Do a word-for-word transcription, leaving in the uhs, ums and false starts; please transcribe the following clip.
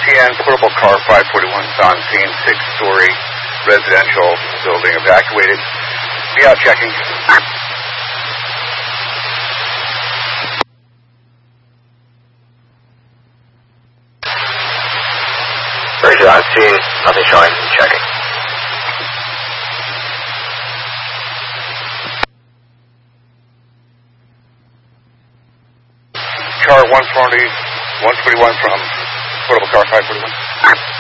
T N, portable car five forty-one is on scene, six-story residential building evacuated. Be out checking. Roger, on scene, nothing showing, checking. Car one forty, one forty-one from portable car five forty-one.